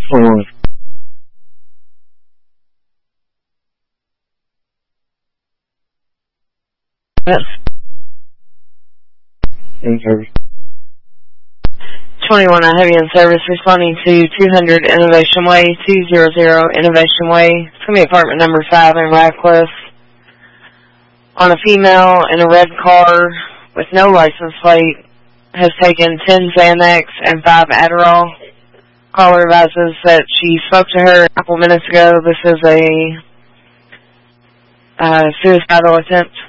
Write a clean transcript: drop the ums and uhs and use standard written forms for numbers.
21. Yes. In service. 21, I have you in service, responding to 200 Innovation Way, 200 Innovation Way. It's going to be apartment number 5 in Radcliffe. On a female in a red car with no license plate, has taken 10 Xanax and 5 Adderall. Caller advises that she spoke to her a couple minutes ago. This is a suicidal attempt.